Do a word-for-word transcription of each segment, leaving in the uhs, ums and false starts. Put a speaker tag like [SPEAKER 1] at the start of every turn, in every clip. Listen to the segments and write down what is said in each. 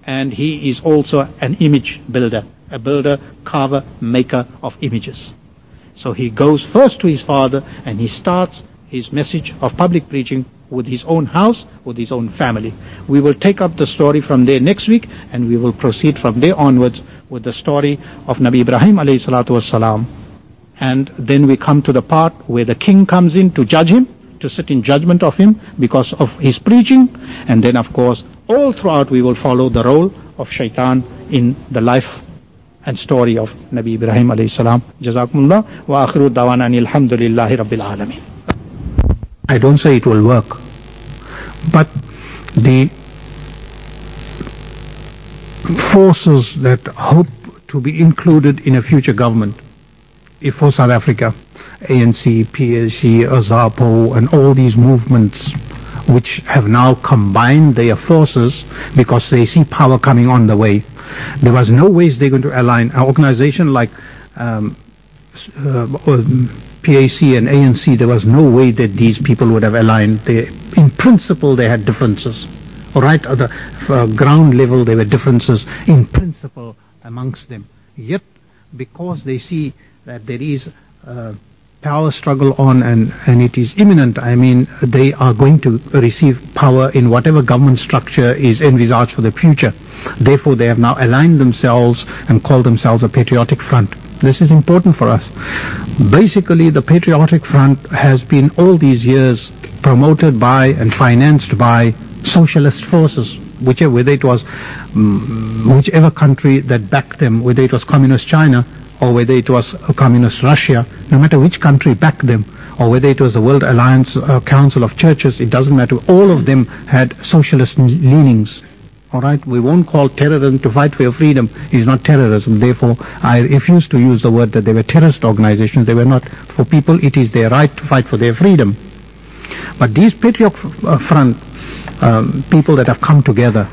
[SPEAKER 1] and he is also an image builder, a builder, carver, maker of images. So he goes first to his father and he starts his message of public preaching with his own house, with his own family. We will take up the story from there next week, and we will proceed from there onwards with the story of Nabi Ibrahim alayhi salatu wassalam. And then we come to the part where the king comes in to judge him, to sit in judgment of him because of his preaching. And then of course, all throughout we will follow the role of shaitan in the life and story of Nabi Ibrahim alayhi salam. Jazakumullah wa akhiru dawana alhamdulillahi rabbil alameen. I don't say it will work, but the forces that hope to be included in a future government, if for South Africa, A N C, P A C, AZAPO, and all these movements which have now combined their forces because they see power coming on the way. There was no ways they're going to align. An organization like um, uh, P A C and A N C, there was no way that these people would have aligned. They, in principle, they had differences. All right, at the uh, ground level, there were differences in principle amongst them. Yet, because they see that there is a power struggle on and, and it is imminent, I mean, they are going to receive power in whatever government structure is envisaged for the future. Therefore, they have now aligned themselves and called themselves a patriotic front. This is important for us. Basically, the Patriotic Front has been all these years promoted by and financed by socialist forces, whichever, whether it was um, whichever country that backed them, whether it was Communist China or whether it was Communist Russia, no matter which country backed them, or whether it was the World Alliance uh, Council of Churches, it doesn't matter. All of them had socialist leanings. All right, we won't call terrorism to fight for your freedom is not terrorism. Therefore, I refuse to use the word that they were terrorist organizations. They were not. For people, it is their right to fight for their freedom. But these Patriot Front um, people that have come together,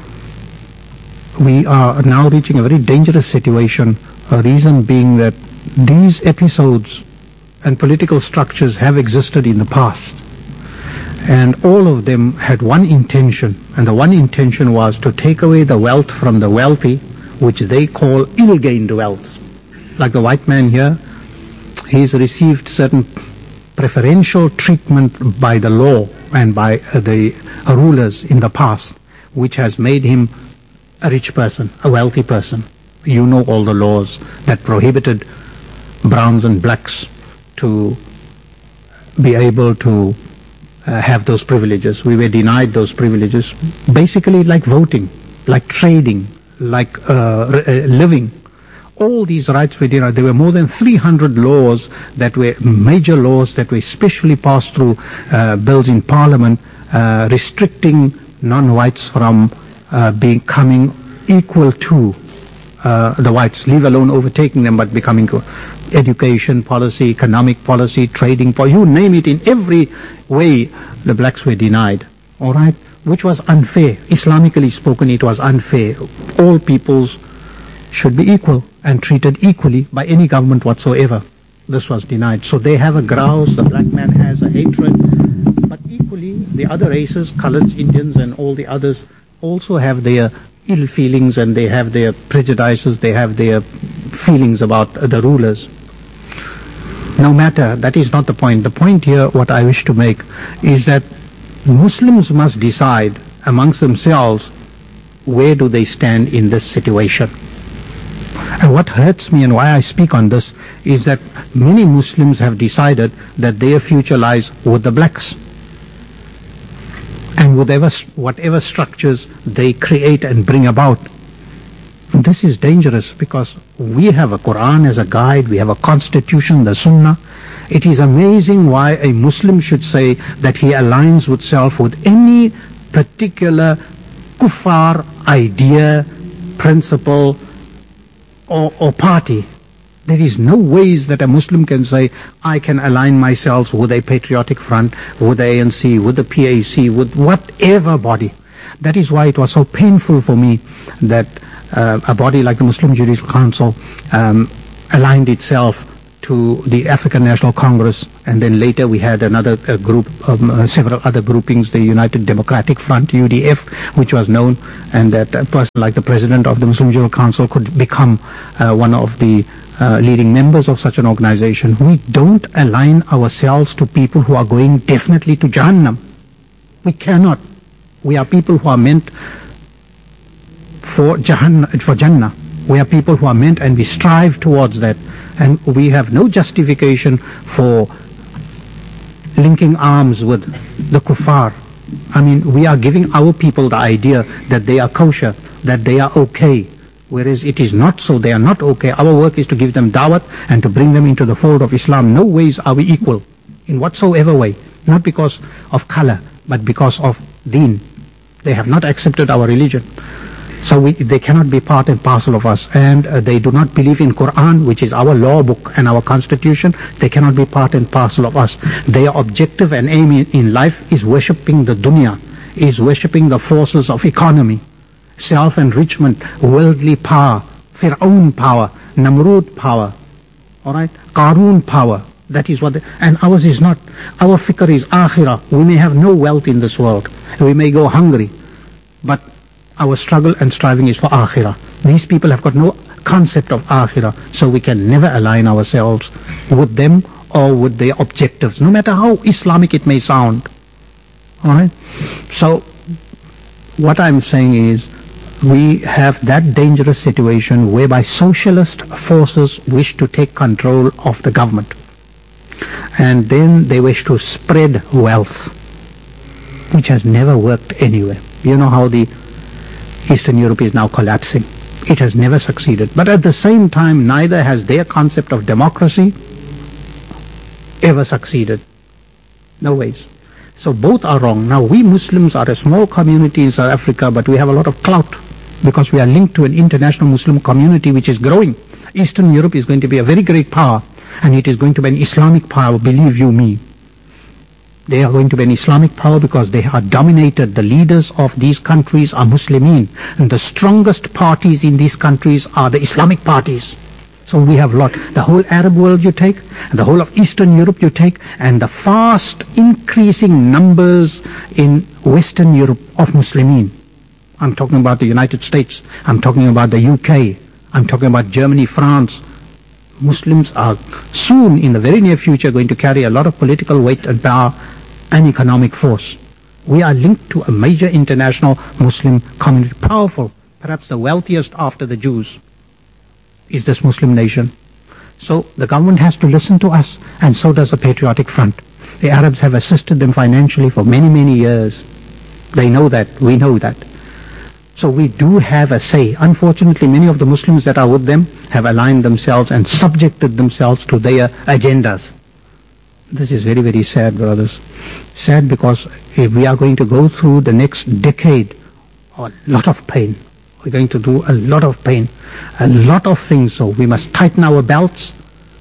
[SPEAKER 1] we are now reaching a very dangerous situation. A reason being that these episodes and political structures have existed in the past. And all of them had one intention, and the one intention was to take away the wealth from the wealthy, which they call ill-gained wealth. Like the white man here, he's received certain preferential treatment by the law and by the rulers in the past, which has made him a rich person, a wealthy person. You know all the laws that prohibited browns and blacks to be able to Uh, have those privileges. We were denied those privileges, basically like voting, like trading, like uh, uh, living. All these rights were denied. There were more than three hundred laws that were major laws that were specially passed through uh, bills in Parliament, uh, restricting non-whites from uh, becoming equal to uh, the whites, leave alone overtaking them, but becoming education policy, economic policy, trading policy, you name it, in every way the blacks were denied, all right, which was unfair. Islamically spoken, it was unfair. All peoples should be equal and treated equally by any government whatsoever. This was denied. So they have a grouse, the black man has a hatred, but equally the other races, coloreds, Indians and all the others also have their ill feelings and they have their prejudices, they have their feelings about the rulers. No matter, that is not the point. The point here, what I wish to make, is that Muslims must decide amongst themselves where do they stand in this situation. And what hurts me and why I speak on this is that many Muslims have decided that their future lies with the blacks. And whatever, whatever structures they create and bring about. This is dangerous because we have a Quran as a guide, we have a constitution, the Sunnah. It is amazing why a Muslim should say that he aligns with self with any particular kuffar idea, principle, or, or party. There is no ways that a Muslim can say, I can align myself with a patriotic front, with the A N C, with the P A C, with whatever body. That is why it was so painful for me that uh, a body like the Muslim Judicial Council um, aligned itself to the African National Congress, and then later we had another uh, group, um, uh, several other groupings, the United Democratic Front, U D F, which was known, and that a person like the President of the Muslim General Council could become uh, one of the uh, leading members of such an organization. We don't align ourselves to people who are going definitely to Jahannam. We cannot. We are people who are meant for Jahannam, for Jannah. We are people who are meant, and we strive towards that. And we have no justification for linking arms with the kuffar. I mean, we are giving our people the idea that they are kosher, that they are okay, whereas it is not so. They are not okay. Our work is to give them dawat and to bring them into the fold of Islam. No ways are we equal, in whatsoever way. Not because of color, but because of deen. They have not accepted our religion. So we, they cannot be part and parcel of us, and uh, they do not believe in Quran, which is our law book and our constitution. They cannot be part and parcel of us. Their objective and aim in, in life is worshipping the dunya, is worshipping the forces of economy, self-enrichment, worldly power, Fir'aun power, Namrud power, all right, Qarun power. That is what, they, and ours is not. Our fikr is akhirah. We may have no wealth in this world. We may go hungry, but our struggle and striving is for akhirah. These people have got no concept of akhirah, so we can never align ourselves with them or with their objectives, no matter how Islamic it may sound. Alright? So, what I'm saying is, we have that dangerous situation whereby socialist forces wish to take control of the government. And then they wish to spread wealth, which has never worked anywhere. You know how the Eastern Europe is now collapsing. It has never succeeded. But at the same time, neither has their concept of democracy ever succeeded. No ways. So both are wrong. Now we Muslims are a small community in South Africa, but we have a lot of clout because we are linked to an international Muslim community which is growing. Eastern Europe is going to be a very great power, and it is going to be an Islamic power, believe you me. They are going to be an Islamic power because they are dominated. The leaders of these countries are Muslimin, and the strongest parties in these countries are the Islamic parties. So we have a lot. The whole Arab world you take, and the whole of Eastern Europe you take, and the fast increasing numbers in Western Europe of Muslimin. I'm talking about the United States. I'm talking about the U K. I'm talking about Germany, France. Muslims are soon, in the very near future, going to carry a lot of political weight and power and economic force. We are linked to a major international Muslim community, powerful, perhaps the wealthiest after the Jews, is this Muslim nation. So the government has to listen to us, and so does the Patriotic Front. The Arabs have assisted them financially for many, many years. They know that, we know that. So we do have a say. Unfortunately, many of the Muslims that are with them have aligned themselves and subjected themselves to their agendas. This is very, very sad, brothers. Sad because if we are going to go through the next decade, a lot of pain. We're going to do a lot of pain, a lot of things. So we must tighten our belts.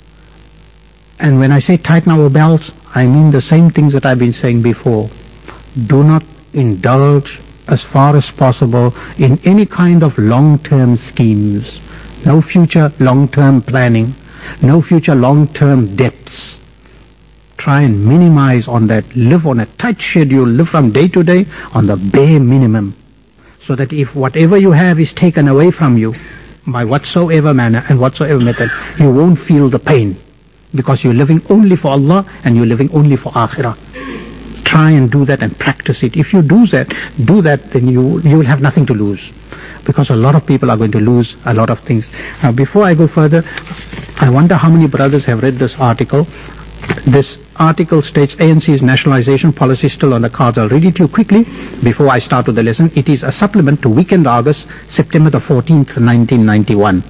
[SPEAKER 1] And when I say tighten our belts, I mean the same things that I've been saying before. Do not indulge as far as possible in any kind of long-term schemes. No future long-term planning. No future long-term debts. Try and minimize on that. Live on a tight schedule. Live from day to day on the bare minimum. So that if whatever you have is taken away from you by whatsoever manner and whatsoever method, you won't feel the pain. Because you're living only for Allah and you're living only for Akhirah. Try and do that and practice it. If you do that, do that, then you you will have nothing to lose, because a lot of people are going to lose a lot of things. Now, before I go further, I wonder how many brothers have read this article. This article states A N C's nationalization policy still on the cards. I'll read it to you quickly before I start with the lesson. It is a supplement to Weekend August, September the fourteenth, nineteen ninety-one.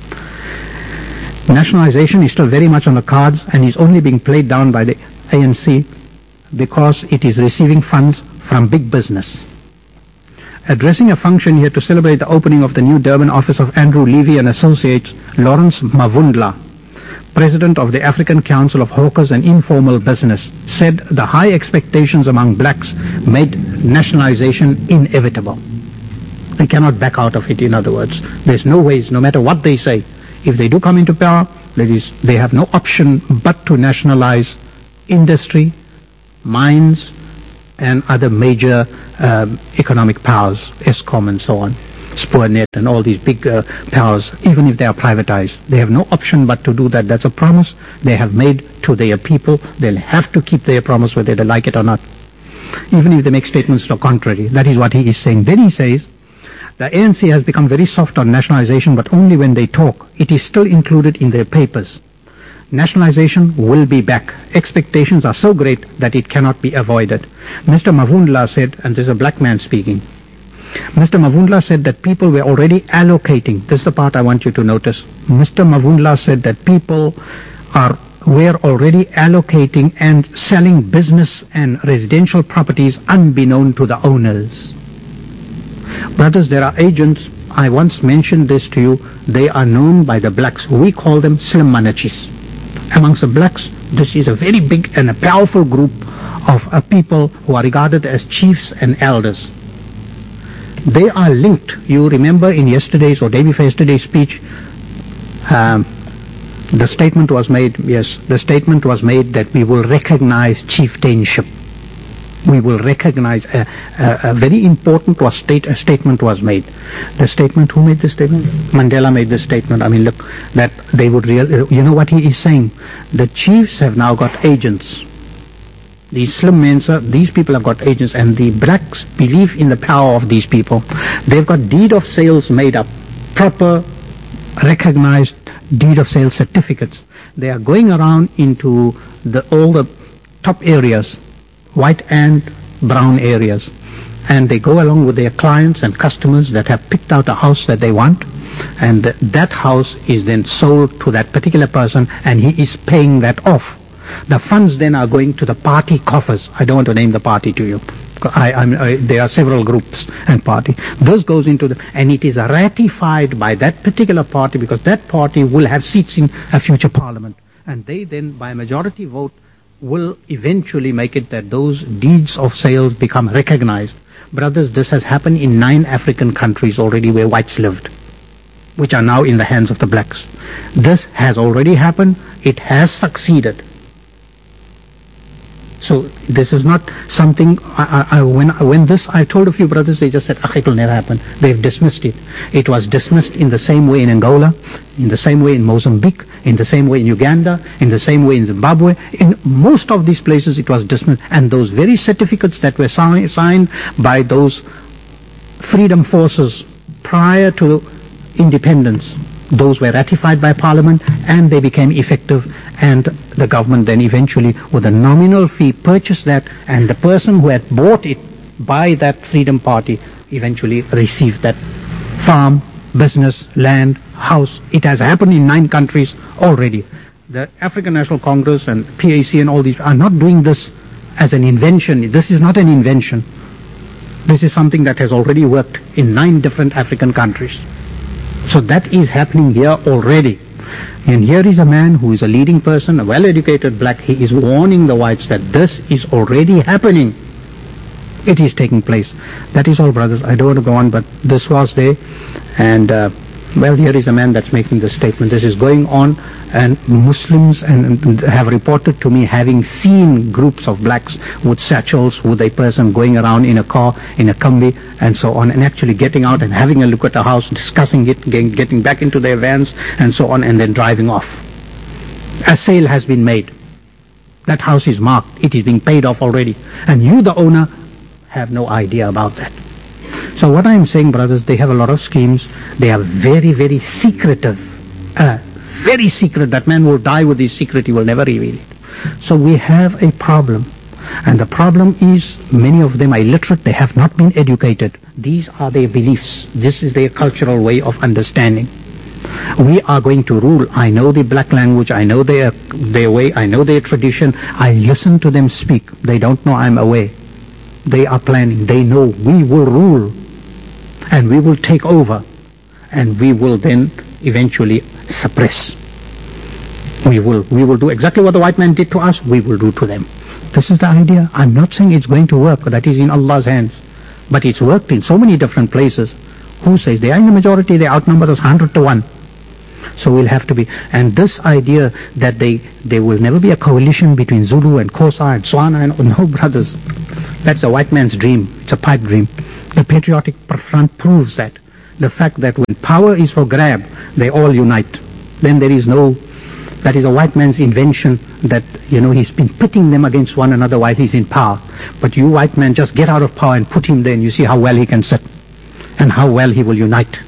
[SPEAKER 1] Nationalization is still very much on the cards and is only being played down by the A N C because it is receiving funds from big business. Addressing a function here to celebrate the opening of the new Durban office of Andrew Levy and Associates, Lawrence Mavundla, president of the African Council of Hawkers and Informal Business, said the high expectations among blacks made nationalization inevitable. They cannot back out of it, in other words. There's no ways, no matter what they say, If they do come into power, that is, they have no option but to nationalize industry, mines, and other major um, economic powers, Eskom and so on, Spoornet and all these big uh, powers, even if they are privatized. They have no option but to do that. That's a promise they have made to their people. They'll have to keep their promise whether they like it or not, even if they make statements to the contrary. That is what he is saying. Then he says, the A N C has become very soft on nationalization, but only when they talk. It is still included in their papers. Nationalization will be back. Expectations are so great that it cannot be avoided. Mister Mavundla said, and this is a black man speaking, Mister Mavundla said that people were already allocating. This is the part I want you to notice. Mister Mavundla said that people are were already allocating and selling business and residential properties unbeknown to the owners. Brothers, there are agents. I once mentioned this to you. They are known by the blacks. We call them Slim Manachis. Amongst the blacks, this is a very big and a powerful group of uh, people who are regarded as chiefs and elders. They are linked. You remember in yesterday's or day before yesterday's speech, um, the statement was made, yes, the statement was made that we will recognize chieftainship. We will recognize a, a, a very important was state, a statement was made. The statement, who made the statement? Mandela made the statement. I mean, look, that they would real, you know what he is saying? The chiefs have now got agents. These slim men, sir, these people have got agents, and the blacks believe in the power of these people. They've got deed of sales made up, proper, recognized deed of sale certificates. They are going around into the, all the top areas, white and brown areas, and they go along with their clients and customers that have picked out a house that they want, and th- that house is then sold to that particular person, and he is paying that off. The funds then are going to the party coffers. I don't want to name the party to you. I, I'm, I, there are several groups and party. This goes into the, and it is ratified by that particular party, because that party will have seats in a future parliament, and they then, by majority vote, will eventually make it that those deeds of sales become recognized. Brothers, this has happened in nine African countries already where whites lived, which are now in the hands of the blacks. This has already happened. It has succeeded. So this is not something, I, I, when when this, I told a few brothers, they just said, ah, it will never happen. They've dismissed it. It was dismissed in the same way in Angola, in the same way in Mozambique, in the same way in Uganda, in the same way in Zimbabwe. In most of these places it was dismissed. And those very certificates that were si- signed by those freedom forces prior to independence, those were ratified by Parliament, and they became effective, and the government then eventually, with a nominal fee, purchased that, and the person who had bought it by that Freedom Party eventually received that farm, business, land, house. It has happened in nine countries already. The African National Congress and P A C and all these are not doing this as an invention. This is not an invention. This is something that has already worked in nine different African countries. So that is happening here already. And here is a man who is a leading person, a well-educated black. He is warning the whites that this is already happening. It is taking place. That is all, brothers. I don't want to go on, but this was there. And, uh, well, here is a man that's making this statement. This is going on, and Muslims and, and have reported to me having seen groups of blacks with satchels, with a person going around in a car, in a Kombi, and so on, and actually getting out and having a look at the house, discussing it, getting, getting back into their vans, and so on, and then driving off. A sale has been made. That house is marked. It is being paid off already. And you, the owner, have no idea about that. So what I am saying, brothers, they have a lot of schemes. They are very, very secretive. Uh, very secret. That man will die with his secret. He will never reveal it. So we have a problem. And the problem is, many of them are illiterate. They have not been educated. These are their beliefs. This is their cultural way of understanding. We are going to rule. I know the black language. I know their, their way. I know their tradition. I listen to them speak. They don't know I'm away. They are planning. They know we will rule, and we will take over, and we will then eventually suppress. We will we will do exactly what the white man did to us. We will do to them. This is the idea. I'm not saying it's going to work. That is in Allah's hands, but it's worked in so many different places. Who says they are in the majority? They outnumber us hundred to one. So we'll have to be, and this idea that they, there will never be a coalition between Zulu and Xhosa and Tswana and, no brothers, that's a white man's dream. It's a pipe dream. The Patriotic Front proves that. The fact that when power is for grab, they all unite. Then there is no, that is a white man's invention that, you know, he's been pitting them against one another while he's in power. But you white men just get out of power and put him there and you see how well he can sit and how well he will unite.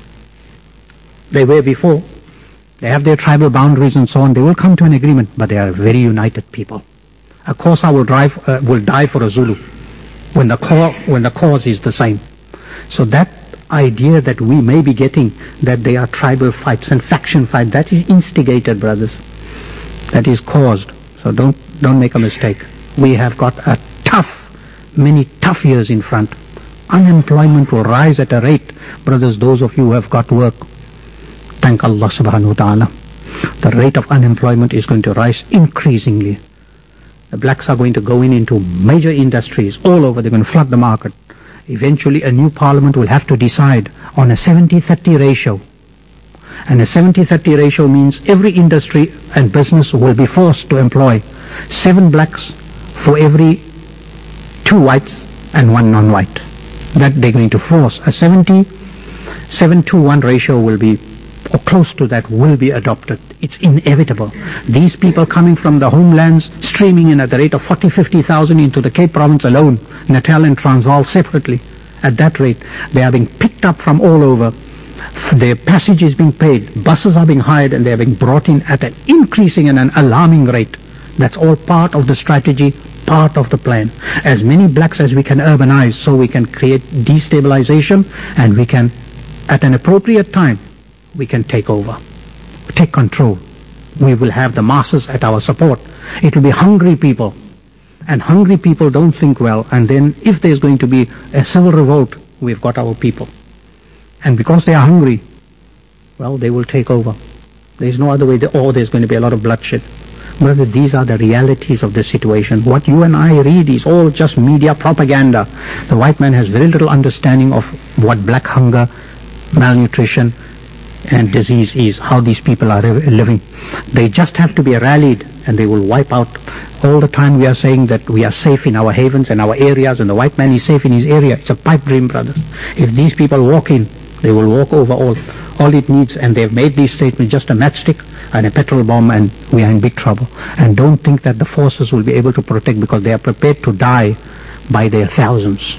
[SPEAKER 1] They were before. They have their tribal boundaries and so on. They will come to an agreement, but they are very united people. A Xhosa will drive, uh, will die for a Zulu when the core, when the cause is the same. So that idea that we may be getting, that they are tribal fights and faction fights, that is instigated, brothers. That is caused. So don't don't make a mistake. We have got a tough, many tough years in front. Unemployment will rise at a rate, brothers. Those of you who have got work, thank Allah subhanahu wa ta'ala. The rate of unemployment is going to rise increasingly. The blacks are going to go in into major industries all over. They're going to flood the market. Eventually a new parliament will have to decide on a seventy thirty ratio. And a seventy thirty ratio means every industry and business will be forced to employ seven blacks for every two whites and one non-white. That they're going to force. A seventy, seven to one ratio will be, or close to that, will be adopted. It's inevitable. These people coming from the homelands, streaming in at the rate of forty, fifty thousand into the Cape Province alone, Natal and Transvaal separately, at that rate, they are being picked up from all over. Their passage is being paid, buses are being hired, and they are being brought in at an increasing and an alarming rate. That's all part of the strategy, part of the plan. As many blacks as we can urbanize, so we can create destabilization, and we can, at an appropriate time, we can take over, take control. We will have the masses at our support. It will be hungry people, and hungry people don't think well, and then if there's going to be a civil revolt, we've got our people. And because they are hungry, well, they will take over. There's no other way, or there's going to be a lot of bloodshed. Brother, these are the realities of the situation. What you and I read is all just media propaganda. The white man has very little understanding of what black hunger, malnutrition, and disease is, how these people are living. They just have to be rallied, and they will wipe out. All the time we are saying that we are safe in our havens and our areas, and the white man is safe in his area. It's a pipe dream, brothers. If these people walk in, they will walk over all. All it needs, and they've made these statements, just a matchstick and a petrol bomb, and we are in big trouble. And don't think that the forces will be able to protect, because they are prepared to die by their thousands.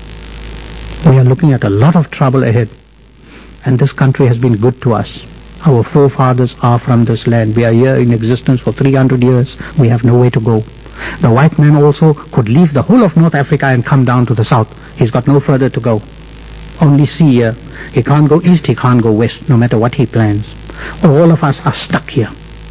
[SPEAKER 1] We are looking at a lot of trouble ahead. And this country has been good to us. Our forefathers are from this land. We are here in existence for three hundred years. We have nowhere to go. The white man also could leave the whole of North Africa and come down to the south. He's got no further to go. Only sea here. He can't go east, he can't go west, no matter what he plans. All of us are stuck here.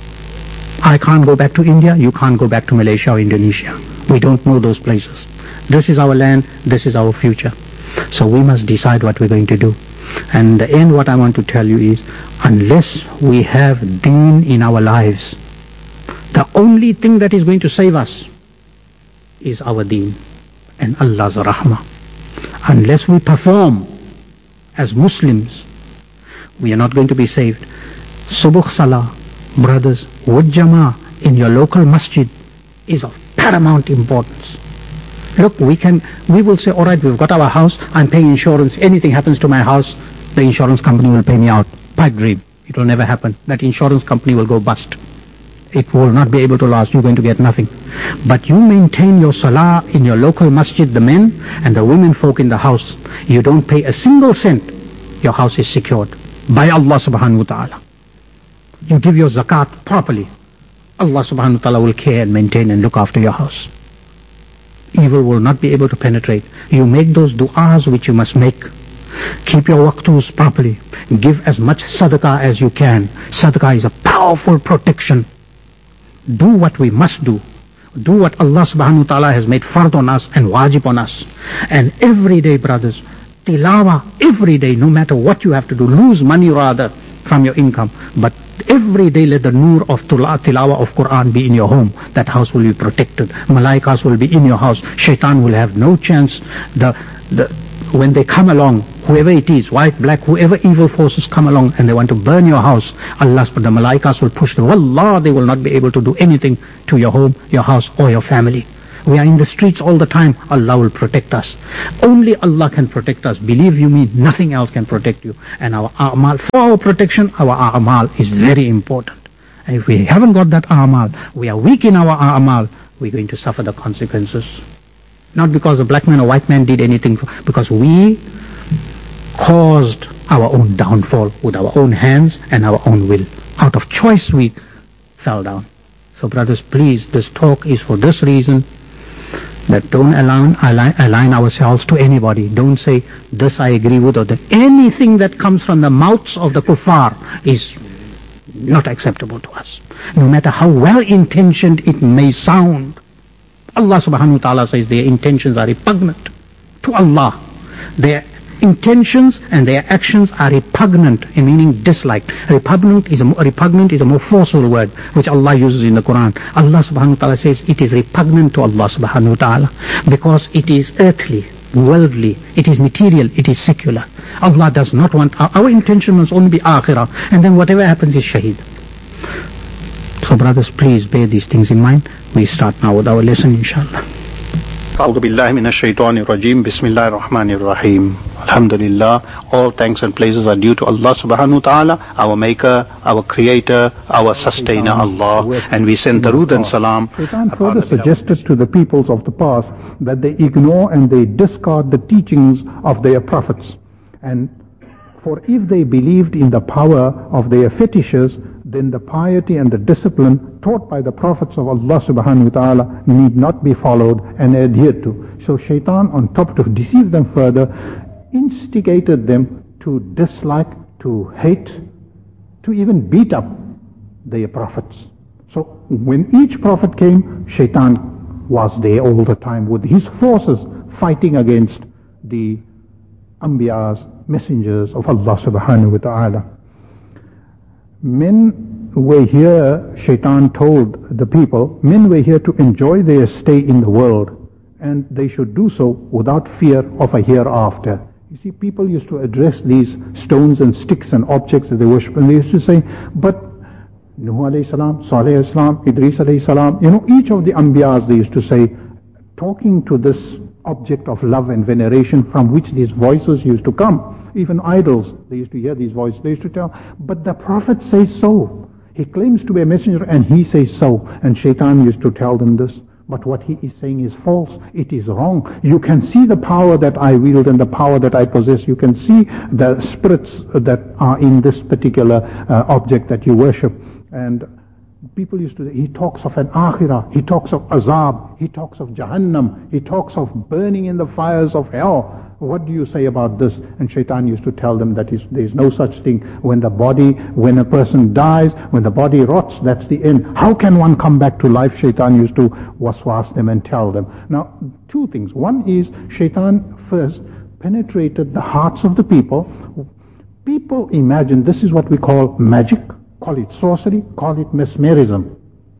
[SPEAKER 1] I can't go back to India, you can't go back to Malaysia or Indonesia. We don't know those places. This is our land, this is our future. So we must decide what we're going to do. And in the end, what I want to tell you is, unless we have deen in our lives, the only thing that is going to save us is our deen and Allah's rahmah. Unless we perform as Muslims, we are not going to be saved. Subuh Salah, brothers, with Jama'ah in your local masjid is of paramount importance. Look, we can, we will say, all right, we've got our house, I'm paying insurance, anything happens to my house, the insurance company will pay me out. Pipe dream. It will never happen. That insurance company will go bust. It will not be able to last. You're going to get nothing. But you maintain your salah in your local masjid, the men and the women folk in the house. You don't pay a single cent. Your house is secured by Allah subhanahu wa ta'ala. You give your zakat properly. Allah subhanahu wa ta'ala will care and maintain and look after your house. Evil will not be able to penetrate. You make those du'as which you must make. Keep your waqtus properly. Give as much sadaqah as you can. Sadaqah is a powerful protection. Do what we must do. Do what Allah subhanahu wa ta'ala has made fard on us and wajib on us. And every day, brothers, tilawah, every day, no matter what you have to do, lose money rather from your income. But every day let the nur of tilawah of Quran be in your home. That house will be protected. Malaikas will be in your house. Shaitan will have no chance. The, the when they come along, whoever it is, white, black, whoever evil forces come along and they want to burn your house, Allah, but the malaikas will push them. Wallah, they will not be able to do anything to your home, your house, or your family. We are in the streets all the time. Allah will protect us. Only Allah can protect us. Believe you me, nothing else can protect you. And our a'mal, for our protection, our a'mal is very important. And if we haven't got that a'mal, we are weak in our a'mal, we're going to suffer the consequences. Not because a black man or white man did anything, because we caused our own downfall with our own hands and our own will. Out of choice we fell down. So brothers, please, this talk is for this reason, that don't align, align, align ourselves to anybody. Don't say, this I agree with, or that. Anything that comes from the mouths of the kuffar is not acceptable to us. No matter how well-intentioned it may sound. Allah subhanahu wa ta'ala says their intentions are repugnant to Allah. Their intentions and their actions are repugnant, meaning disliked. Repugnant is a, repugnant is a more forceful word, which Allah uses in the Quran. Allah subhanahu wa ta'ala says it is repugnant to Allah subhanahu wa ta'ala, because it is earthly, worldly, it is material, it is secular. Allah does not want, our, our intention must only be akhirah, and then whatever happens is shaheed. So brothers, please bear these things in mind. We start now with our lesson, inshallah. أعوذ بالله من الشيطان الرجيم بسم الله الرحمن الرحيم Alhamdulillah, all thanks and praises are due to Allah subhanahu wa ta'ala, our maker, our creator, our sustainer, Allah, and we send darud and salam.
[SPEAKER 2] Shaitan further suggested to the peoples of the past that they ignore and they discard the teachings of their prophets. And for if they believed in the power of their fetishes, then the piety and the discipline taught by the prophets of Allah subhanahu wa ta'ala need not be followed and adhered to. So Shaitan, on top to deceive them further, instigated them to dislike, to hate, to even beat up their prophets. So when each prophet came, Shaitan was there all the time with his forces fighting against the Anbiyas, messengers of Allah subhanahu wa ta'ala. Men were here, Shaitan told the people, men were here to enjoy their stay in the world, and they should do so without fear of a hereafter. You see, people used to address these stones and sticks and objects that they worship, and they used to say, but Nuh alayhi salam, Saleh alayhi salam, Idris alayhi salam, you know, each of the Anbiyas, they used to say, talking to this object of love and veneration from which these voices used to come. Even idols, they used to hear these voices, they used to tell, but the Prophet says so. He claims to be a messenger and he says so. And Shaitan used to tell them this. But what he is saying is false. It is wrong. You can see the power that I wield and the power that I possess. You can see the spirits that are in this particular uh, object that you worship. And people used to, he talks of an akhirah, he talks of azab, he talks of Jahannam, he talks of burning in the fires of hell. What do you say about this? And Shaitan used to tell them that there is no such thing. When the body, when a person dies, when the body rots, that's the end. How can one come back to life? Shaitan used to waswas them and tell them. Now, two things. One is, Shaitan first penetrated the hearts of the people. People imagine, this is what we call magic, call it sorcery, call it mesmerism.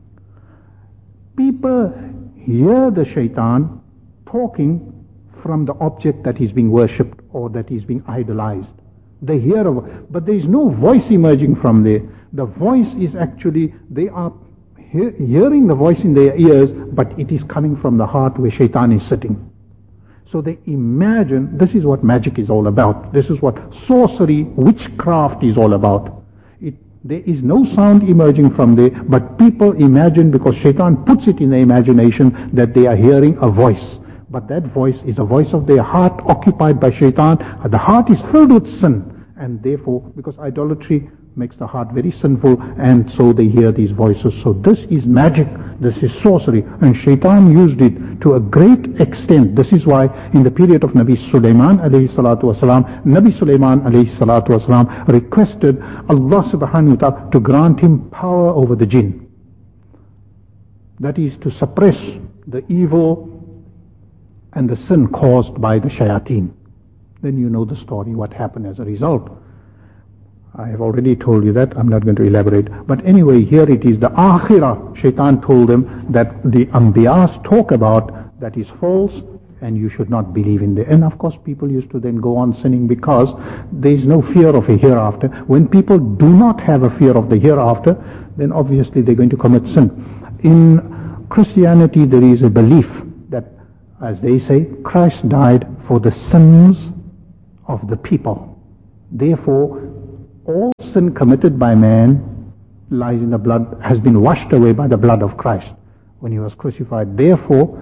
[SPEAKER 2] People hear the Shaitan talking from the object that is being worshipped or that is being idolized. They hear of, but there is no voice emerging from there. The voice is actually, they are hear, hearing the voice in their ears, but it is coming from the heart where Shaitan is sitting. So they imagine, this is what magic is all about. This is what sorcery, witchcraft is all about. It, there is no sound emerging from there, but people imagine, because Shaitan puts it in their imagination, that they are hearing a voice. But that voice is a voice of their heart occupied by Shaitan. The heart is filled with sin. And therefore, because idolatry makes the heart very sinful, and so they hear these voices. So this is magic, this is sorcery. And Shaitan used it to a great extent. This is why in the period of Nabi Sulaiman alayhi salatu wasalam, Nabi Sulaiman alayhi salatu wasalam requested Allah subhanahu wa ta'ala to grant him power over the jinn. That is to suppress the evil and the sin caused by the shayateen. Then you know the story, what happened as a result. I have already told you that, I'm not going to elaborate. But anyway, here it is, the akhirah. Shaitan told them that the Anbiyas talk about, that is false, and you should not believe in them. And of course people used to then go on sinning because there is no fear of a hereafter. When people do not have a fear of the hereafter, then obviously they're going to commit sin. In Christianity there is a belief that, as they say, Christ died for the sins of the people. Therefore, all sin committed by man lies in the blood, has been washed away by the blood of Christ when he was crucified. Therefore,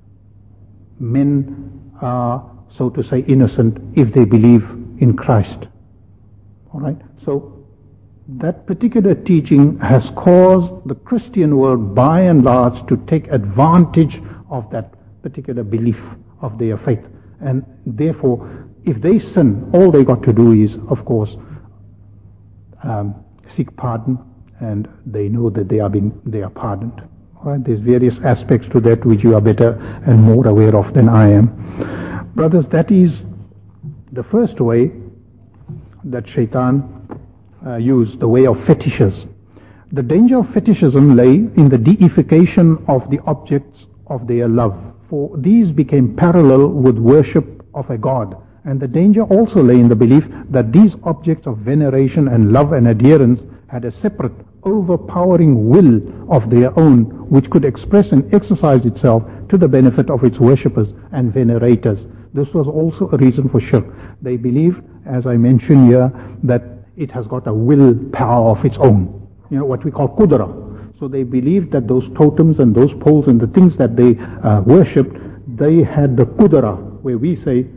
[SPEAKER 2] men are, so to say, innocent if they believe in Christ. All right? So, that particular teaching has caused the Christian world, by and large, to take advantage of that particular belief of their faith. And therefore, if they sin, all they got to do is, of course, um, seek pardon, and they know that they are being, they are pardoned. All right? There's various aspects to that which you are better and more aware of than I am. Brothers, that is the first way that shaitan uh, used, the way of fetishes. The danger of fetishism lay in the deification of the objects of their love, for these became parallel with worship of a god. And the danger also lay in the belief that these objects of veneration and love and adherence had a separate, overpowering will of their own, which could express and exercise itself to the benefit of its worshippers and venerators. This was also a reason for shirk. They believed, as I mentioned here, that it has got a will power of its own. You know, what we call qudra. So they believed that those totems and those poles and the things that they uh, worshipped, they had the qudra, where we say,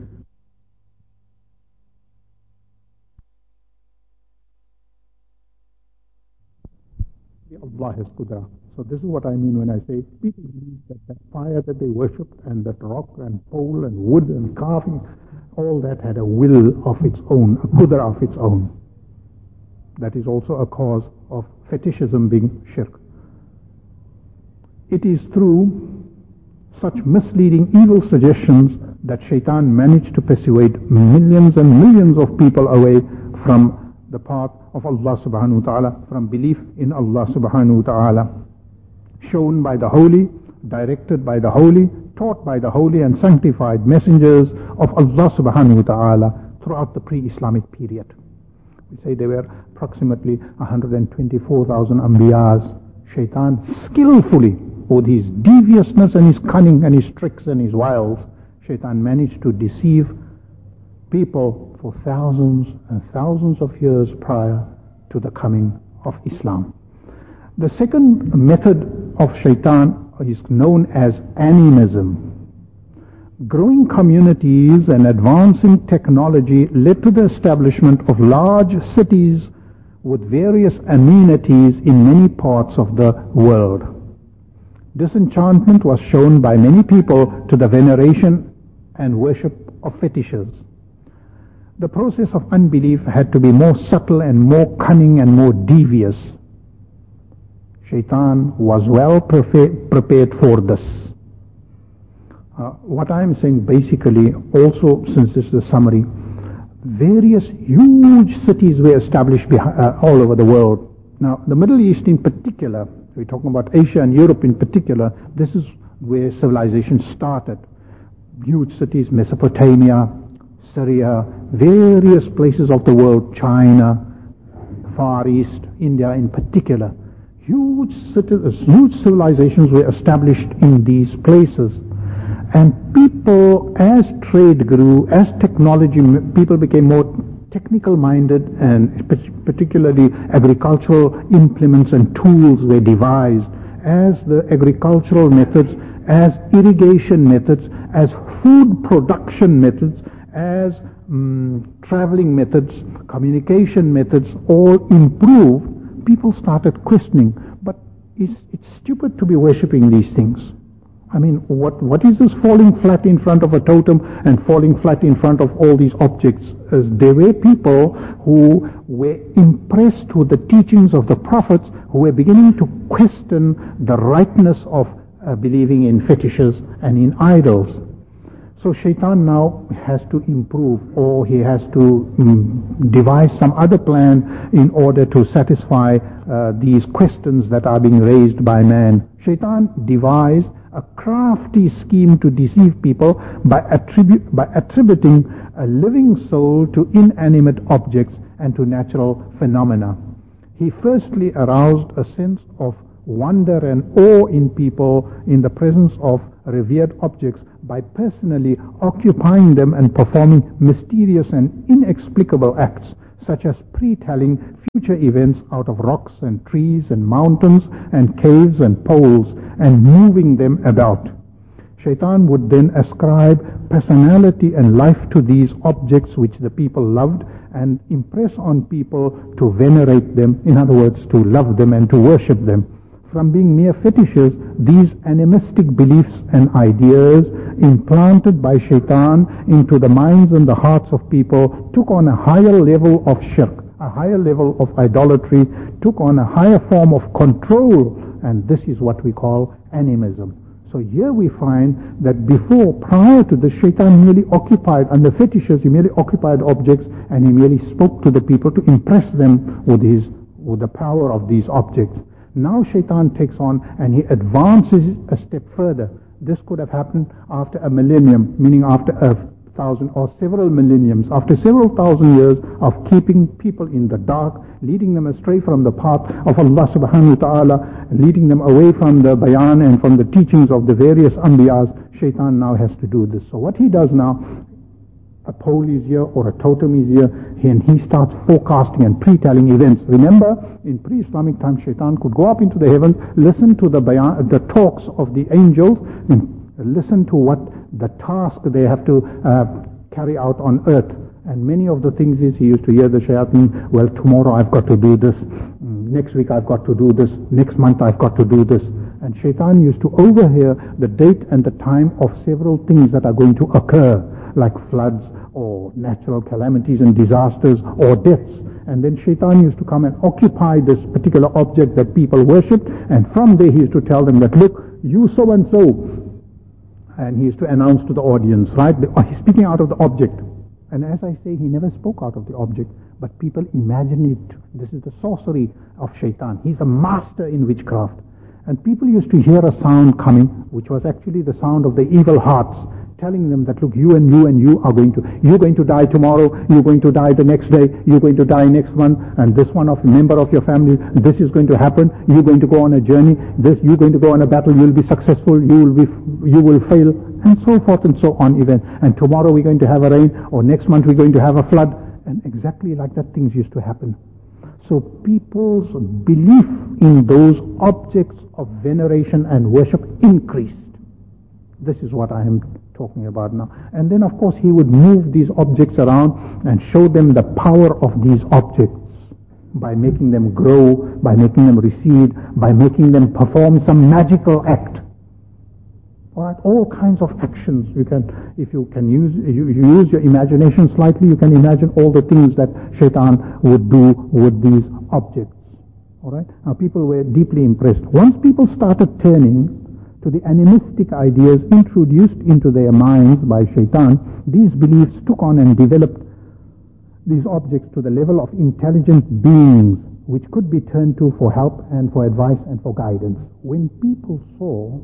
[SPEAKER 2] Allah has qudra. So this is what I mean when I say people believe that that fire that they worshipped and that rock and pole and wood and carving, all that had a will of its own, a qudra of its own. That is also a cause of fetishism being shirk. It is through such misleading evil suggestions that shaitan managed to persuade millions and millions of people away from the path of Allah subhanahu wa ta'ala, from belief in Allah subhanahu wa ta'ala. Shown by the holy, directed by the holy, taught by the holy and sanctified messengers of Allah subhanahu wa ta'ala throughout the pre-Islamic period. We say there were approximately one hundred twenty-four thousand Anbiyas. Shaitan skillfully, with his deviousness and his cunning and his tricks and his wiles, Shaitan managed to deceive people for thousands and thousands of years prior to the coming of Islam. The second method of shaitan is known as animism. Growing communities and advancing technology led to the establishment of large cities with various amenities in many parts of the world. Disenchantment was shown by many people to the veneration and worship of fetishes. The process of unbelief had to be more subtle and more cunning and more devious. Shaitan was well prepared for this. Uh, what I am saying basically, also since this is a summary, various huge cities were established behind, uh, all over the world. Now, the Middle East in particular, we're talking about Asia and Europe in particular, this is where civilization started. Huge cities, Mesopotamia, Syria, various places of the world, China, Far East, India in particular. Huge cities, huge civilizations were established in these places. And people, as trade grew, as technology, people became more technical minded, and particularly agricultural implements and tools were devised, as the agricultural methods, as irrigation methods, as food production methods, as um, traveling methods, communication methods all improved, people started questioning, but it's, it's stupid to be worshipping these things. I mean, what what is this falling flat in front of a totem and falling flat in front of all these objects? As there were people who were impressed with the teachings of the prophets, who were beginning to question the rightness of uh, believing in fetishes and in idols. So shaitan now has to improve, or he has to um, devise some other plan in order to satisfy uh, these questions that are being raised by man. Shaitan devised a crafty scheme to deceive people by, attribu- by attributing a living soul to inanimate objects and to natural phenomena. He firstly aroused a sense of wonder and awe in people in the presence of revered objects by personally occupying them and performing mysterious and inexplicable acts, such as pre-telling future events out of rocks and trees and mountains and caves and poles and moving them about. Shaitan would then ascribe personality and life to these objects which the people loved and impress on people to venerate them, in other words, to love them and to worship them. From being mere fetishes, these animistic beliefs and ideas implanted by Shaitan into the minds and the hearts of people took on a higher level of shirk, a higher level of idolatry, took on a higher form of control, and this is what we call animism. So here we find that before, prior to this, Shaitan merely occupied, under fetishes, he merely occupied objects and he merely spoke to the people to impress them with his, with the power of these objects. Now Shaitan takes on and he advances a step further. This could have happened after a millennium, meaning after a thousand or several millenniums, after several thousand years of keeping people in the dark, leading them astray from the path of Allah subhanahu wa ta'ala, leading them away from the bayan and from the teachings of the various anbiyas. Shaitan now has to do this. So what he does now, a pole is here or a totem is here, and he starts forecasting and pre-telling events. Remember, in pre-Islamic times, Shaitan could go up into the heavens, listen to the bayan, the talks of the angels, and listen to what the task they have to uh, carry out on earth. And many of the things is, he used to hear the shayateen, well, tomorrow I've got to do this, next week I've got to do this, next month I've got to do this. And Shaitan used to overhear the date and the time of several things that are going to occur, like floods or natural calamities and disasters or deaths. And then Shaitan used to come and occupy this particular object that people worshipped, and from there he used to tell them that, look, you so and so. And he used to announce to the audience, right? He's speaking out of the object. And as I say, he never spoke out of the object, but people imagine it. This is the sorcery of Shaitan. He's a master in witchcraft. And people used to hear a sound coming, which was actually the sound of the evil hearts, telling them that, look, you and you and you are going to, you're going to die tomorrow, you're going to die the next day, you're going to die next month, and this one of member of your family, this is going to happen, you're going to go on a journey, this, you're going to go on a battle, you'll be successful, you will be, you will fail, and so forth and so on even. And tomorrow we're going to have a rain, or next month we're going to have a flood, and exactly like that things used to happen. So people's belief in those objects of veneration and worship increased. This is what I am talking about now. And then of course he would move these objects around and show them the power of these objects by making them grow, by making them recede, by making them perform some magical act. Alright, all kinds of actions. You can, if you can use, you, you use your imagination slightly, you can imagine all the things that Shaitan would do with these objects. Alright, now people were deeply impressed. Once people started turning to the animistic ideas introduced into their minds by Shaitan, these beliefs took on and developed these objects to the level of intelligent beings which could be turned to for help and for advice and for guidance. When people saw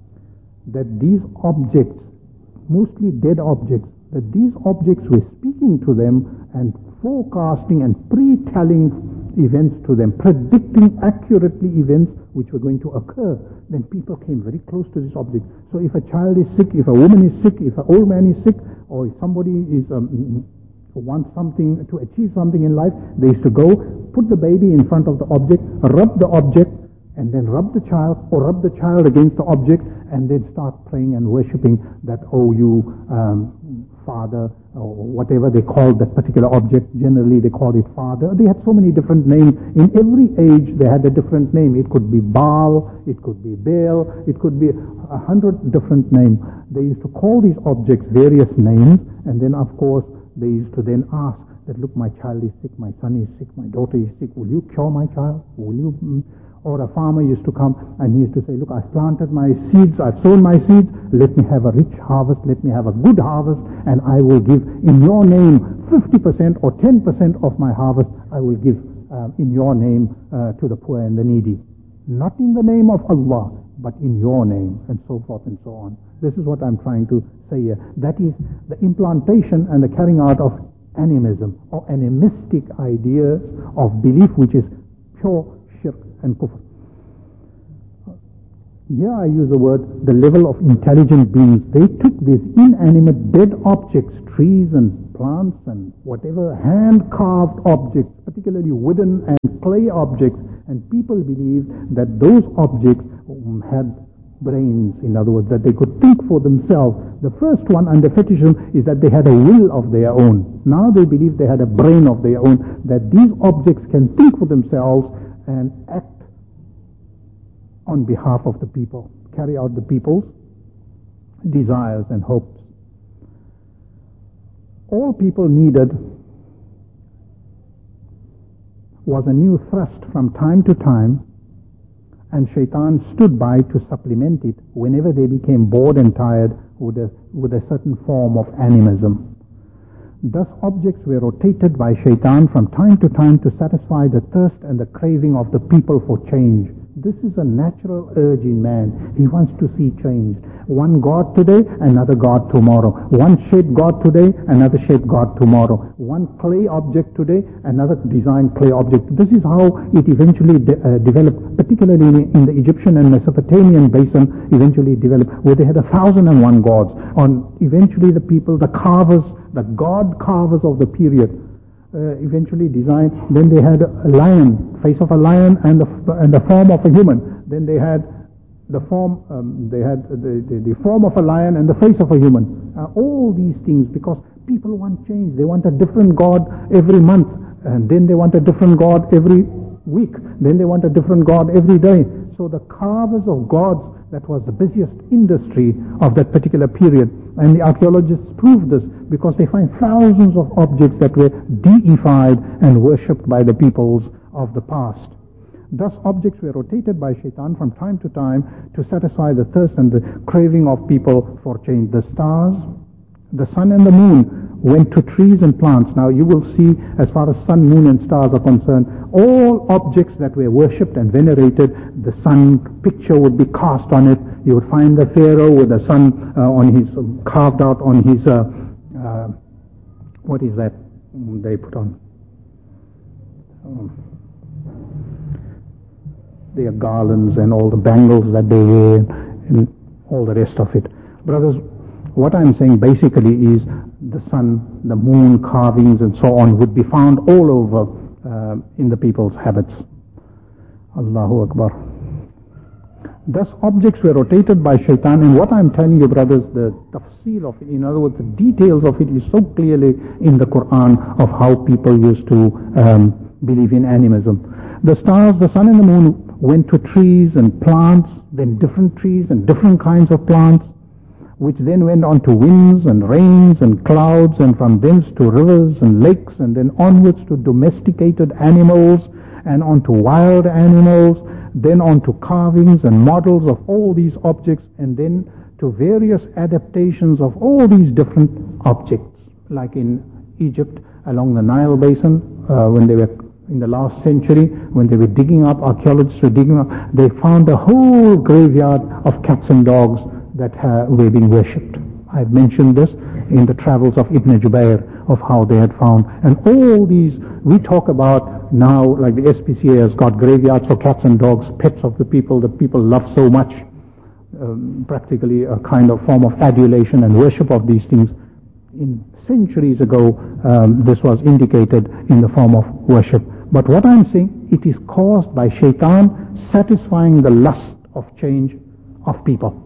[SPEAKER 2] that these objects, mostly dead objects, that these objects were speaking to them and forecasting and pre-telling events to them, predicting accurately events which were going to occur, then people came very close to this object. So if a child is sick, if a woman is sick, if an old man is sick, or if somebody is um, wants something to achieve something in life, they used to go, put the baby in front of the object, rub the object, and then rub the child, or rub the child against the object, and then start praying and worshipping that, oh, you um, father, or whatever they called that particular object. Generally they called it father. They had so many different names. In every age they had a different name. It could be Baal, it could be Baal, it could be a hundred different names. They used to call these objects various names, and then of course they used to then ask that, look, my child is sick, my son is sick, my daughter is sick, will you cure my child? Will you... Mm? Or a farmer used to come and he used to say, look, I've planted my seeds, I've sown my seeds, let me have a rich harvest, let me have a good harvest, and I will give in your name fifty percent or ten percent of my harvest, I will give uh, in your name uh, to the poor and the needy. Not in the name of Allah, but in your name, and so forth and so on. This is what I'm trying to say here. That is the implantation and the carrying out of animism, or animistic ideas of belief, which is pure shirk and kufr. Here I use the word, the level of intelligent beings. They took these inanimate dead objects, trees and plants and whatever, hand-carved objects, particularly wooden and clay objects, and people believed that those objects had brains, in other words, that they could think for themselves. The first one under fetishism is that they had a will of their own. Now they believe they had a brain of their own, that these objects can think for themselves and act on behalf of the people, carry out the people's desires and hopes. All people needed was a new thrust from time to time, and Shaitan stood by to supplement it whenever they became bored and tired with a, with a certain form of animism. Thus objects were rotated by Shaitan from time to time to satisfy the thirst and the craving of the people for change. This is a natural urge in man. He wants to see change. One God today, another God tomorrow. One shaped God today, another shaped God tomorrow. One clay object today, another designed clay object. This is how it eventually de uh, developed, particularly in, in the Egyptian and Mesopotamian basin, eventually developed, where they had a thousand and one gods. On eventually the people, the carvers, the god carvers of the period, Uh, eventually designed. Then they had a lion, face of a lion, and the and the form of a human. Then they had the form, um, they had the, the the form of a lion and the face of a human. Uh, all these things, because people want change. They want a different God every month, and then they want a different God every week. Then they want a different God every day. So the carvers of gods, that was the busiest industry of that particular period. And the archaeologists prove this because they find thousands of objects that were deified and worshipped by the peoples of the past. Thus objects were rotated by Shaitan from time to time to satisfy the thirst and the craving of people for change. The stars, the sun and the moon went to trees and plants. Now you will see, as far as sun, moon and stars are concerned, all objects that were worshipped and venerated, the sun picture would be cast on it. You would find the pharaoh with the sun uh, on his, uh, carved out on his, uh, uh, what is that they put on? Um, their garlands and all the bangles that they wear and all the rest of it. Brothers, what I'm saying basically is the sun, the moon carvings and so on would be found all over uh, in the people's habits. Allahu Akbar. Thus objects were rotated by Shaitan, and what I'm telling you, brothers, the tafsil of it, in other words, the details of it is so clearly in the Quran of how people used to um, believe in animism. The stars, the sun and the moon went to trees and plants, then different trees and different kinds of plants, which then went on to winds and rains and clouds, and from thence to rivers and lakes, and then onwards to domesticated animals, and on to wild animals, then on to carvings and models of all these objects, and then to various adaptations of all these different objects, like in Egypt along the Nile basin, uh, when they were in the last century, when they were digging up, archaeologists were digging up, they found a whole graveyard of cats and dogs that uh, were being worshipped. I've mentioned this in the travels of Ibn Jubayr, of how they had found. And all these, we talk about now, like the S P C A has got graveyards for cats and dogs, pets of the people that people love so much, um, practically a kind of form of adulation and worship of these things. In centuries ago, um, this was indicated in the form of worship. But what I'm saying, it is caused by Shaitan satisfying the lust of change of people.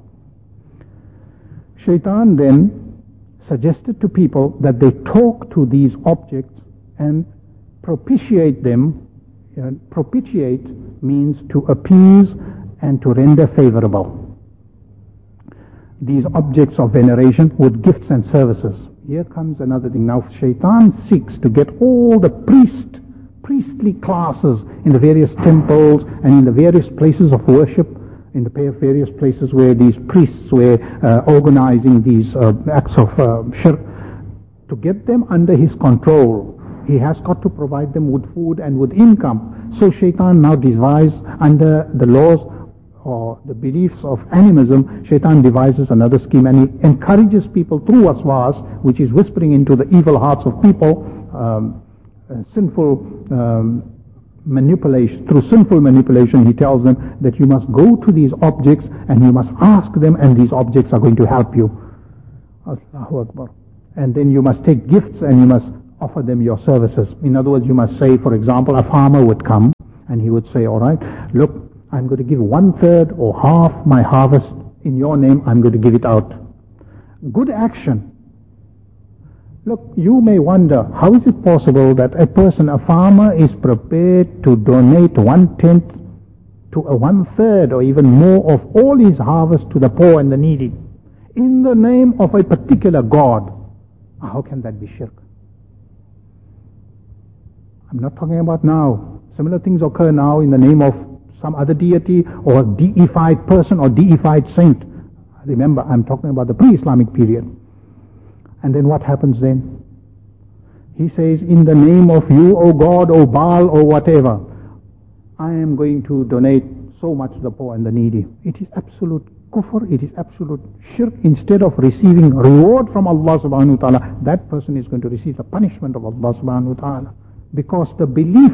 [SPEAKER 2] Shaitan then suggested to people that they talk to these objects and propitiate them. Uh, propitiate means to appease and to render favorable these objects of veneration with gifts and services. Here comes another thing. Now Shaitan seeks to get all the priest, priestly classes in the various temples and in the various places of worship, in the various places where these priests were uh, organizing these uh, acts of uh, shirk, to get them under his control. He has got to provide them with food and with income. So Shaitan now devised, under the laws or the beliefs of animism, Shaitan devises another scheme, and he encourages people through waswas, which is whispering into the evil hearts of people, um, uh, sinful um, manipulation. Through sinful manipulation, he tells them that you must go to these objects and you must ask them, and these objects are going to help you. Allahu Akbar. And then you must take gifts and you must offer them your services. In other words, you must say, for example, a farmer would come and he would say, all right, look, I'm going to give one third or half my harvest in your name, I'm going to give it out. Good action. Look, you may wonder, how is it possible that a person, a farmer, is prepared to donate one-tenth to a one-third or even more of all his harvest to the poor and the needy in the name of a particular God? How can that be shirk? I'm not talking about now. Similar things occur now in the name of some other deity or a deified person or deified saint. Remember, I'm talking about the pre-Islamic period. And then what happens then? He says, in the name of you, O God, O Baal, or whatever, I am going to donate so much to the poor and the needy. It is absolute kufr, it is absolute shirk. Instead of receiving reward from Allah subhanahu wa ta'ala, that person is going to receive the punishment of Allah subhanahu wa ta'ala, because the belief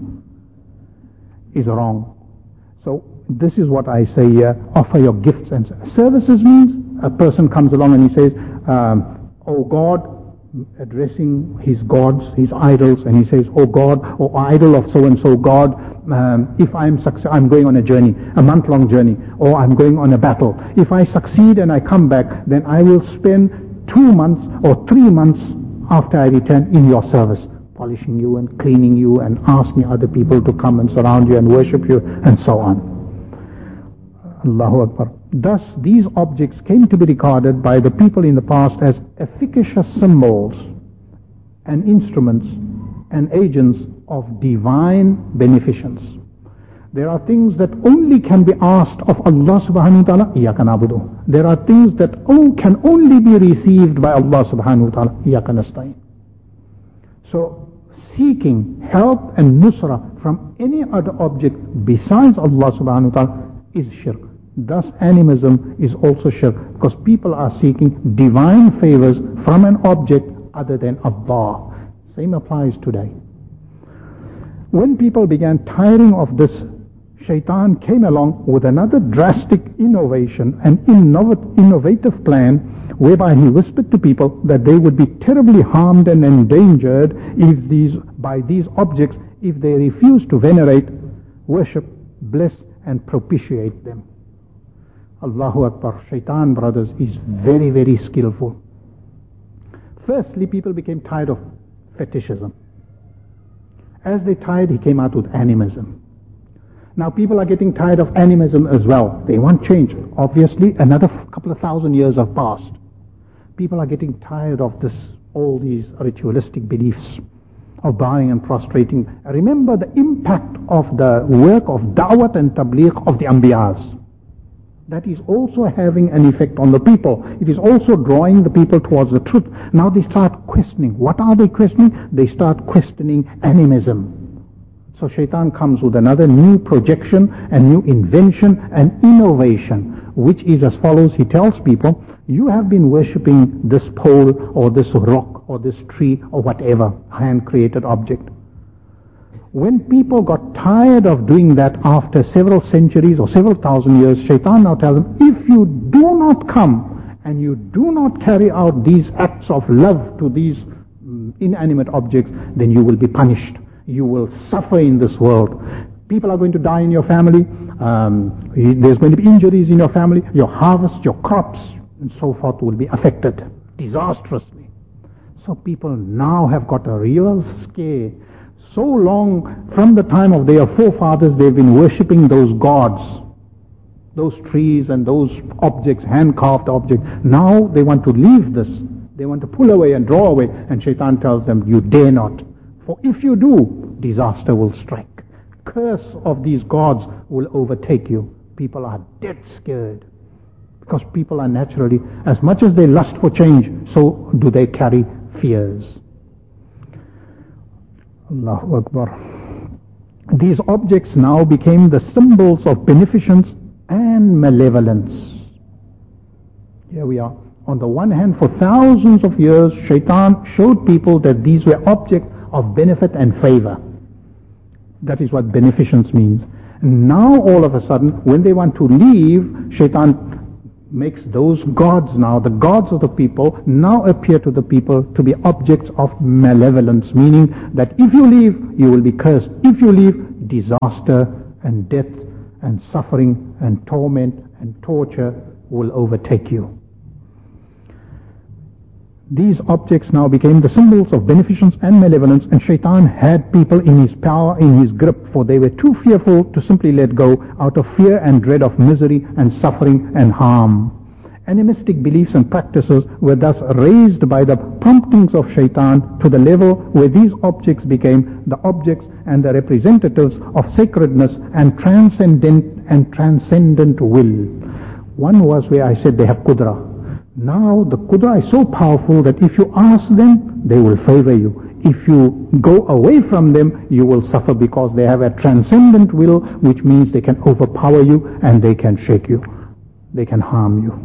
[SPEAKER 2] is wrong. So this is what I say here, offer your gifts and services. Means a person comes along and he says, um, oh God, addressing his gods, his idols, and he says, oh God, oh idol of so and so God, um, if I'm success, I'm going on a journey, a month-long journey, or I'm going on a battle. If I succeed and I come back, then I will spend two months or three months after I return in your service, polishing you and cleaning you and asking other people to come and surround you and worship you and so on. Allahu Akbar. Thus, these objects came to be regarded by the people in the past as efficacious symbols and instruments and agents of divine beneficence. There are things that only can be asked of Allah subhanahu wa ta'ala, Iyaka na'budu. There are things that can only be received by Allah subhanahu wa ta'ala, Iyaka nasta'in. So, seeking help and nusra from any other object besides Allah subhanahu wa ta'ala is shirk. Thus animism is also shirk, because people are seeking divine favors from an object other than Allah. Same applies today. When people began tiring of this, Shaitan came along with another drastic innovation, an innovative plan, whereby he whispered to people that they would be terribly harmed and endangered if these, by these objects if they refuse to venerate, worship, bless and propitiate them. Allahu Akbar. Shaitan, brothers, is very, very skillful. Firstly, people became tired of fetishism. As they tired, he came out with animism. Now people are getting tired of animism as well. They want change. Obviously, another couple of thousand years have passed. People are getting tired of this, all these ritualistic beliefs of bowing and prostrating. Remember the impact of the work of da'wat and tabligh of the Anbiyas. That is also having an effect on the people. It is also drawing the people towards the truth. Now they start questioning. What are they questioning? They start questioning animism. So Shaitan comes with another new projection, a new invention, and innovation, which is as follows. He tells people, you have been worshipping this pole or this rock or this tree or whatever, hand-created object. When people got tired of doing that after several centuries or several thousand years, Shaitan now tells them, if you do not come and you do not carry out these acts of love to these um, inanimate objects, then you will be punished. You will suffer in this world. People are going to die in your family. Um, there's going to be injuries in your family. Your harvest, your crops, and so forth will be affected disastrously. So people now have got a real scare. So long, from the time of their forefathers, they've been worshipping those gods, those trees and those objects, hand-carved objects. Now they want to leave this. They want to pull away and draw away. And Shaitan tells them, you dare not. For if you do, disaster will strike. Curse of these gods will overtake you. People are dead scared. Because people are naturally, as much as they lust for change, so do they carry fears. Allahu Akbar. These objects now became the symbols of beneficence and and malevolence. Here we are. On the one hand, for thousands of years, Shaitan showed people that these were objects of benefit and favor. That is what beneficence means. And now all of a sudden, when they want to leave, Shaitan makes those gods now, the gods of the people, now appear to the people to be objects of malevolence, meaning that if you leave, you will be cursed. If you leave, disaster and death and suffering and torment and torture will overtake you. These objects now became the symbols of beneficence and malevolence, and Shaitan had people in his power, in his grip, for they were too fearful to simply let go out of fear and dread of misery and suffering and harm. Animistic beliefs and practices were thus raised by the promptings of Shaitan to the level where these objects became the objects and the representatives of sacredness and transcendent and transcendent will. One was where I said they have Qudra. Now the Qudra is so powerful that if you ask them, they will favor you. If you go away from them, you will suffer, because they have a transcendent will, which means they can overpower you and they can shake you. They can harm you.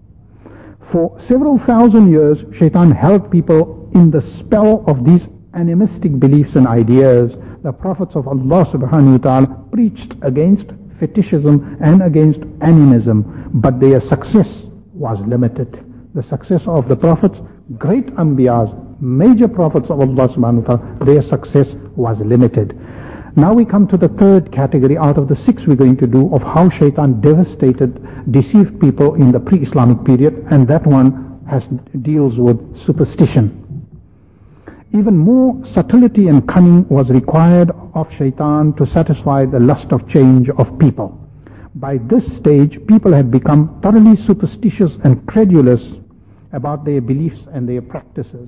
[SPEAKER 2] For several thousand years, Shaitan held people in the spell of these animistic beliefs and ideas. The prophets of Allah subhanahu wa ta'ala preached against fetishism and against animism, but their success was limited. The success of the prophets, great Anbiyas, major prophets of Allah subhanahu wa ta'ala, their success was limited. Now we come to the third category out of the six we're going to do of how Shaitan devastated, deceived people in the pre-Islamic period, and that one has deals with superstition. Even more subtlety and cunning was required of Shaitan to satisfy the lust of change of people. By this stage, people had become thoroughly superstitious and credulous about their beliefs and their practices.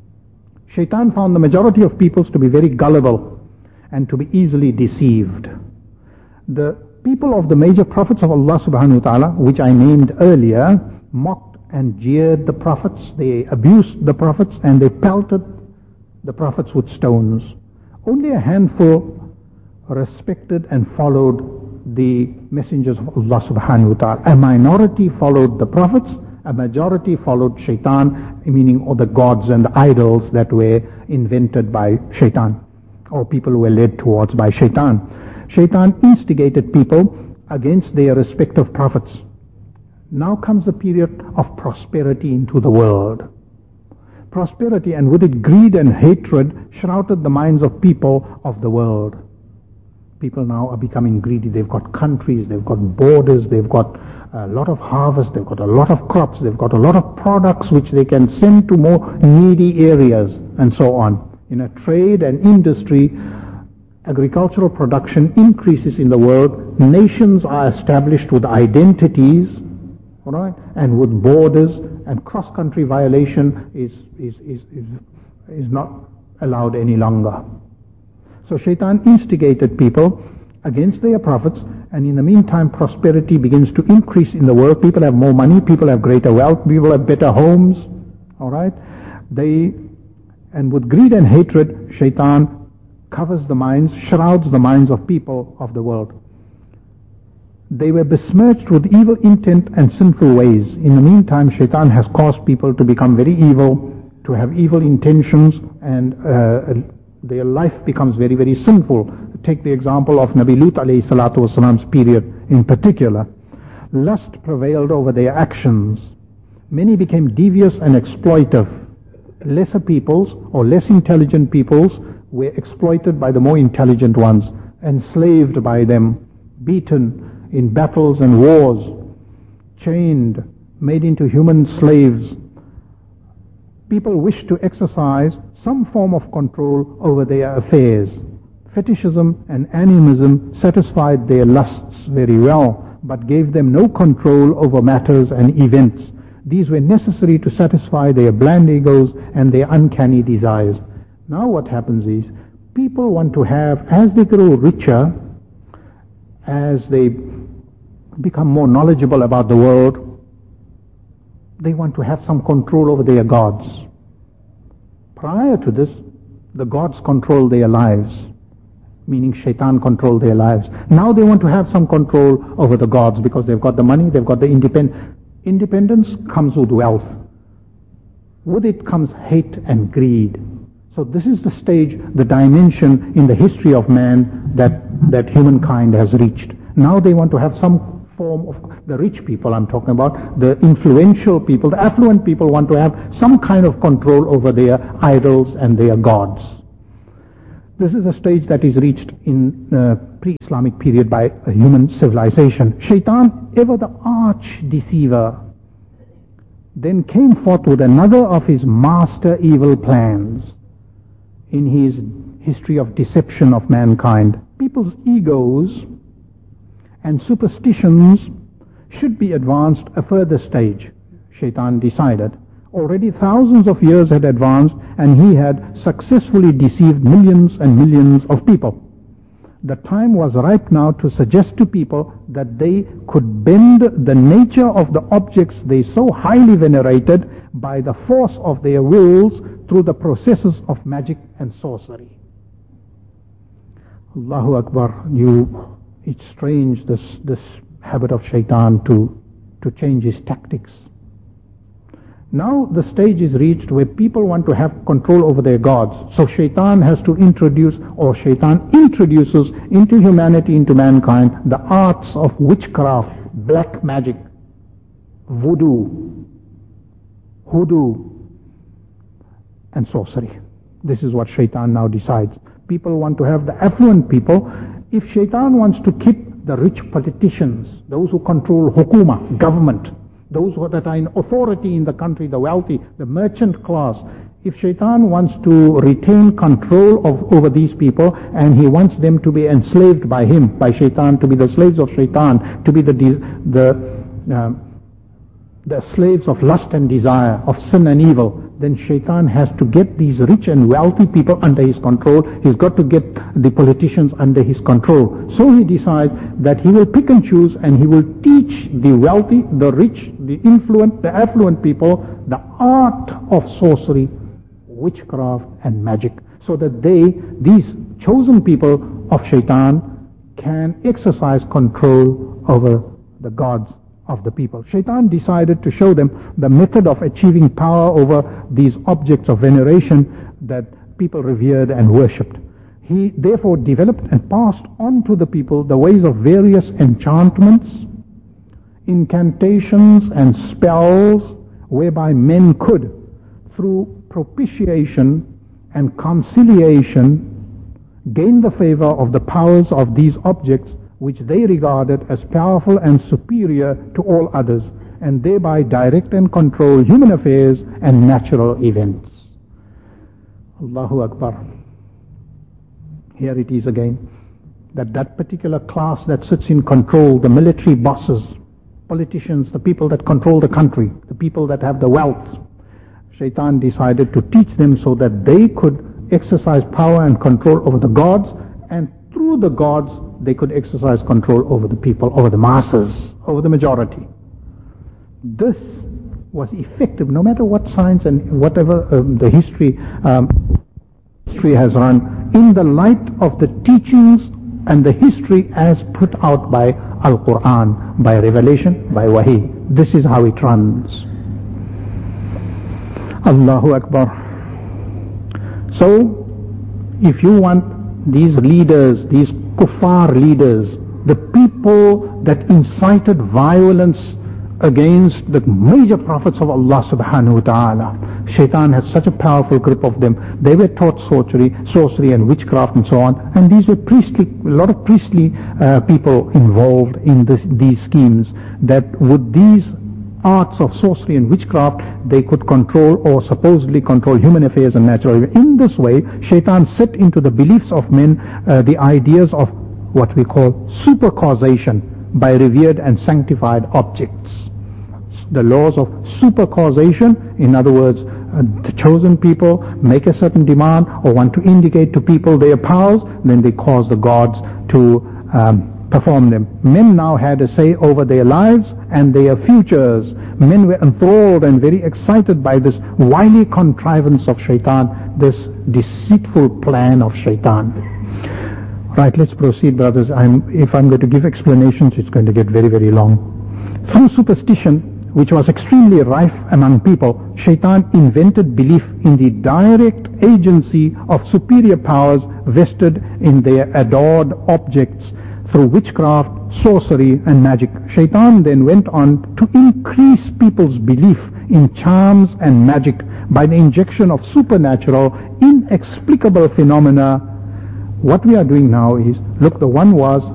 [SPEAKER 2] Shaitan found the majority of peoples to be very gullible and to be easily deceived. The people of the major prophets of Allah subhanahu wa ta'ala, which I named earlier, mocked and jeered the prophets, they abused the prophets, and they pelted the prophets with stones. Only a handful respected and followed the messengers of Allah subhanahu wa ta'ala. A minority followed the prophets, a majority followed Shaitan, meaning all the gods and the idols that were invented by Shaitan, or people were led towards by Shaitan. Shaitan instigated people against their respective prophets. Now comes the period of prosperity into the world. Prosperity, and with it greed and hatred, shrouded the minds of people of the world. People now are becoming greedy. They've got countries, they've got borders, they've got a lot of harvest, they've got a lot of crops, they've got a lot of products which they can send to more needy areas, and so on. In a trade and industry, agricultural production increases in the world. Nations are established with identities, all right, and with borders, and cross-country violation is, is, is, is, is not allowed any longer. So Shaitan instigated people against their prophets, and in the meantime prosperity begins to increase in the world. People have more money, people have greater wealth, people have better homes, all right. They, and with greed and hatred, Shaitan covers the minds, shrouds the minds of people of the world. They were besmirched with evil intent and sinful ways. In the meantime, Shaitan has caused people to become very evil, to have evil intentions, and uh, their life becomes very, very sinful. Take the example of Nabi Lut alayhi salatu wasalam's period in particular. Lust prevailed over their actions. Many became devious and exploitive. Lesser peoples, or less intelligent peoples, were exploited by the more intelligent ones, enslaved by them, beaten in battles and wars, chained, made into human slaves. People wished to exercise some form of control over their affairs. Fetishism and animism satisfied their lusts very well, but gave them no control over matters and events. These were necessary to satisfy their bland egos and their uncanny desires. Now what happens is, people want to have, as they grow richer, as they become more knowledgeable about the world, they want to have some control over their gods. Prior to this, the gods controlled their lives. meaning shaitan controlled their lives. Now they want to have some control over the gods because they've got the money, they've got the independence. Independence comes with wealth. With it comes hate and greed. So this is the stage, the dimension in the history of man that, that humankind has reached. Now they want to have some form of, the rich people I'm talking about, the influential people, the affluent people want to have some kind of control over their idols and their gods. This is a stage that is reached in uh, pre-Islamic period by a human civilization. Shaitan, ever the arch deceiver, then came forth with another of his master evil plans in his history of deception of mankind. People's egos and superstitions should be advanced a further stage. Shaitan decided. Already thousands of years had advanced and he had successfully deceived millions and millions of people. The time was ripe now to suggest to people that they could bend the nature of the objects they so highly venerated by the force of their wills through the processes of magic and sorcery. Allahu Akbar, you, it's strange this, this habit of shaitan to, to change his tactics. Now the stage is reached where people want to have control over their gods. So shaitan has to introduce, or shaitan introduces into humanity, into mankind, the arts of witchcraft, black magic, voodoo, hoodoo, and sorcery. This is what shaitan now decides. People want to have the affluent people. If shaitan wants to keep the rich politicians, those who control hukuma, government, those who that are in authority in the country, the wealthy, the merchant class, if shaitan wants to retain control of over these people and he wants them to be enslaved by him, by shaitan, to be the slaves of shaitan, to be the the uh, the slaves of lust and desire, of sin and evil, then shaitan has to get these rich and wealthy people under his control. He's got to get the politicians under his control. So he decides that he will pick and choose and he will teach the wealthy, the rich, the influent, the affluent people the art of sorcery, witchcraft and magic, so that they, these chosen people of shaitan, can exercise control over the gods of the people. Shaitan decided to show them the method of achieving power over these objects of veneration that people revered and worshipped. He therefore developed and passed on to the people the ways of various enchantments, incantations and spells whereby men could, through propitiation and conciliation, gain the favor of the powers of these objects which they regarded as powerful and superior to all others, and thereby direct and control human affairs and natural events. Allahu Akbar. Here it is again, that that particular class that sits in control, the military bosses, politicians, the people that control the country, the people that have the wealth, shaitan decided to teach them so that they could exercise power and control over the gods, and through the gods they could exercise control over the people, over the masses, over the majority. This was effective, no matter what science and whatever um, the history um, history has run, in the light of the teachings and the history as put out by Al-Quran, by revelation, by Wahi. This is how it runs. Allahu Akbar. So, if you want these leaders, these kuffar leaders, the people that incited violence against the major prophets of Allah subhanahu wa ta'ala, shaitan had such a powerful grip of them. They were taught sorcery, sorcery and witchcraft and so on, and these were priestly, a lot of priestly uh, people involved in this, these schemes, that with these arts of sorcery and witchcraft they could control or supposedly control human affairs and natural events. In this way, shaitan set into the beliefs of men uh, the ideas of what we call supercausation by revered and sanctified objects. The laws of supercausation, in other words, uh, the chosen people make a certain demand or want to indicate to people their powers, then they cause the gods to um, perform them. Men now had a say over their lives and their futures. Men were enthralled and very excited by this wily contrivance of shaitan, this deceitful plan of shaitan. Right, let's proceed, brothers. I'm, if I'm going to give explanations, it's going to get very, very long. Through superstition, which was extremely rife among people, Shaitan invented belief in the direct agency of superior powers vested in their adored objects through witchcraft, sorcery and magic. Shaitan then went on to increase people's belief in charms and magic by the injection of supernatural, inexplicable phenomena. What we are doing now is, look, the one was